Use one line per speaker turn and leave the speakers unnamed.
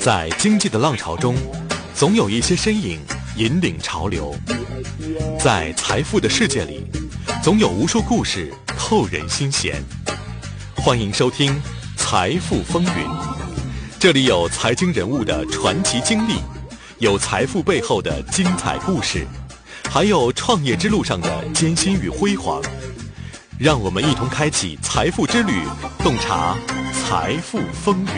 在经济的浪潮中，总有一些身影引领潮流；在财富的世界里，总有无数故事透人心弦。欢迎收听《财富风云》，这里有财经人物的传奇经历，有财富背后的精彩故事，还有创业之路上的艰辛与辉煌。让我们一同开启财富之旅，洞察财富风云。